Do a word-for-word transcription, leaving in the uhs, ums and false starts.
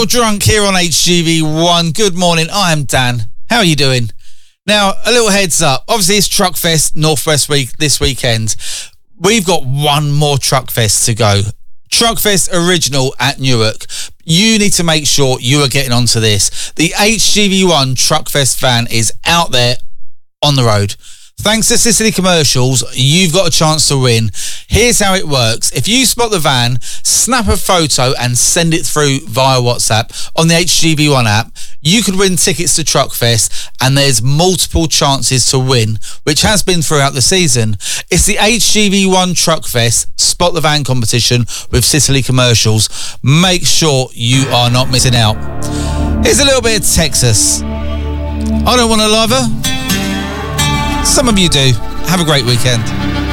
You're drunk here on H G V one. Good morning. I am Dan. How are you doing? Now, a little heads up. Obviously, it's Truckfest Northwest Week this weekend. We've got one more Truckfest to go. Truckfest Original at Newark. You need to make sure you are getting onto this. The H G V one Truckfest van is out there on the road. Thanks to Sicily Commercials, you've got a chance to win. Here's how it works. If you spot the van, snap a photo and send it through via WhatsApp on the H G V one app. You could win tickets to Truckfest, and there's multiple chances to win, which has been throughout the season. It's the H G V one Truckfest Spot the Van competition with Sicily Commercials. Make sure you are not missing out. Here's a little bit of Texas. I don't want to love her. Some of you do. Have a great weekend.